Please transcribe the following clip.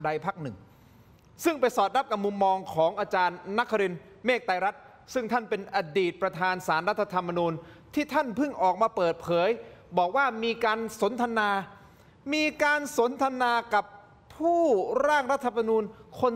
ใดพรรคหนึ่งซึ่งไปสอดรับกับมุมมองของอาจารย์นครินทร์เมฆไตรรัตน์ซึ่งท่านเป็นอดีตประธานศาลรัฐธรรมนูญที่ท่านเพิ่งออกมาเปิดเผยบอกว่ามีการสนทนากับผู้ร่างรัฐธรรมนูญคน